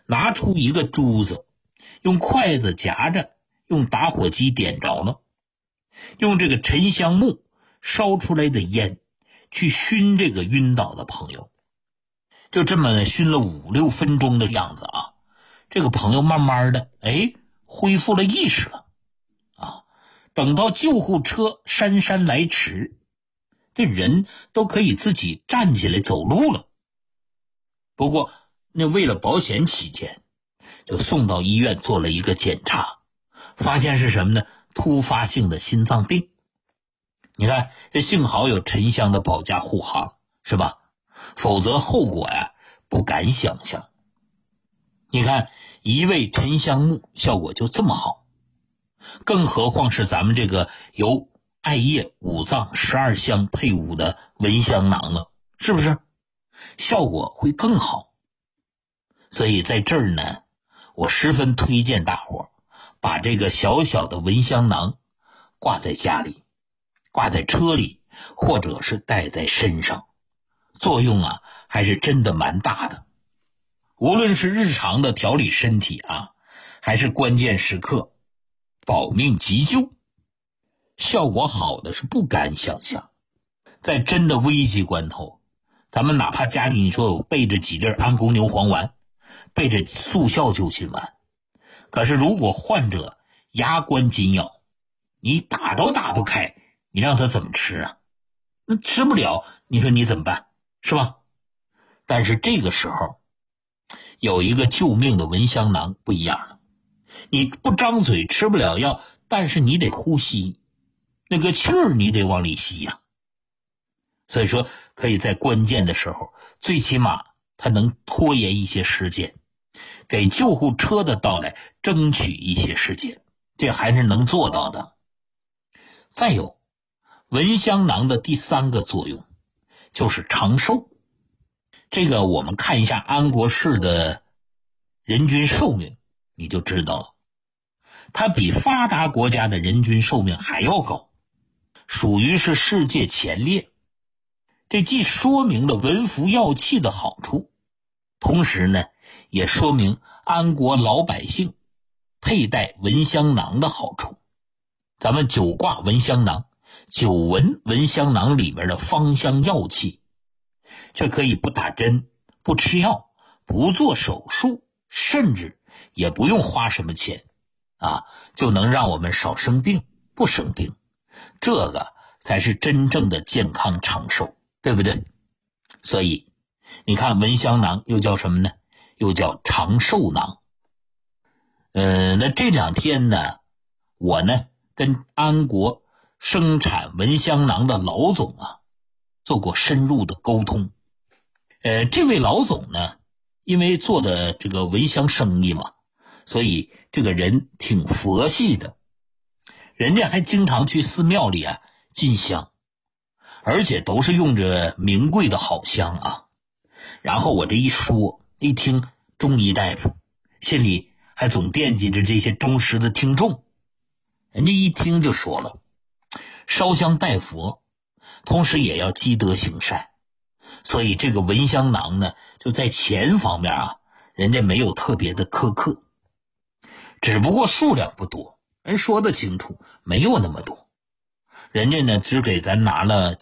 拿出一个珠子，用筷子夹着，用打火机点着了，用这个沉香木烧出来的烟去熏这个晕倒的朋友。就这么熏了5、6分钟的样子啊，这个朋友慢慢的恢复了意识了啊。等到救护车姗姗来迟，这人都可以自己站起来走路了。不过那为了保险起见，就送到医院做了一个检查，发现是什么呢？突发性的心脏病。你看这幸好有沉香的保驾护航，是吧？否则后果呀不敢想象。你看一味沉香木效果就这么好，更何况是咱们这个由艾叶、五脏、12香配伍的蚊香囊了，是不是效果会更好？所以在这儿呢，我十分推荐大伙把这个小小的蚊香囊挂在家里，挂在车里，或者是带在身上，作用啊还是真的蛮大的。无论是日常的调理身体啊，还是关键时刻保命急救，效果好的是不敢想象。在真的危急关头，咱们哪怕家里你说有备着几粒安宫牛黄丸，备着速效救心丸，可是如果患者牙关紧咬，你打都打不开，你让他怎么吃啊？那吃不了，你说你怎么办，是吧？但是这个时候有一个救命的蚊香囊不一样了，你不张嘴吃不了药，但是你得呼吸，那个气儿你得往里吸呀。所以说可以在关键的时候，最起码它能拖延一些时间，给救护车的到来争取一些时间，这还是能做到的。再有，蚊香囊的第3个作用就是长寿。这个我们看一下安国市的人均寿命，你就知道了，它比发达国家的人均寿命还要高，属于是世界前列。这既说明了蚊服药器的好处，同时呢也说明安国老百姓佩戴蚊香囊的好处。咱们9挂蚊香囊，9闻蚊香囊里边的芳香药器，却可以不打针、不吃药、不做手术，甚至也不用花什么钱啊，就能让我们少生病、不生病。这个才是真正的健康长寿，对不对？所以你看蚊香囊又叫什么呢？又叫长寿囊。那这2天呢，我呢跟安国生产蚊香囊的老总啊做过深入的沟通。这位老总呢，因为做的这个蚊香生意嘛，所以这个人挺佛系的，人家还经常去寺庙里啊进香，而且都是用着名贵的好香啊。然后我这一说，一听中医大夫，心里还总惦记着这些忠实的听众，人家一听就说了，烧香拜佛同时也要积德行善，所以这个蚊香囊呢，就在钱方面啊，人家没有特别的苛刻，只不过数量不多，人说得清楚，没有那么多。人家呢只给咱拿了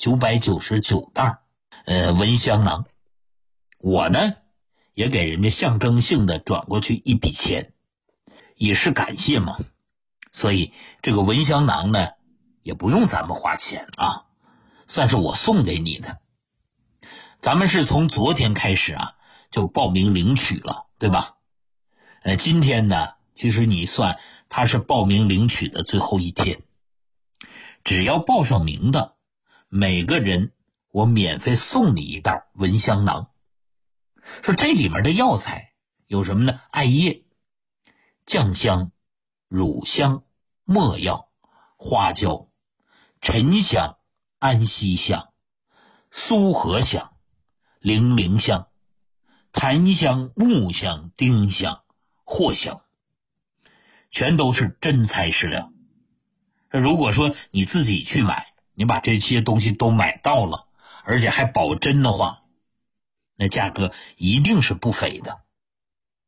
999袋蚊香囊，我呢也给人家象征性的转过去一笔钱，以示感谢嘛。所以这个蚊香囊呢也不用咱们花钱啊，算是我送给你的。咱们是从昨天开始啊就报名领取了，对吧？今天呢其实你算它是报名领取的最后一天，只要报上名的每个人我免费送你一袋蚊香囊。说这里面的药材有什么呢？艾叶、酱香、乳香、没药、花椒、沉香、安息香、苏合香、零陵香、檀香、木香、丁香、藿香，全都是真材实料。如果说你自己去买，你把这些东西都买到了，而且还保真的话，那价格一定是不菲的。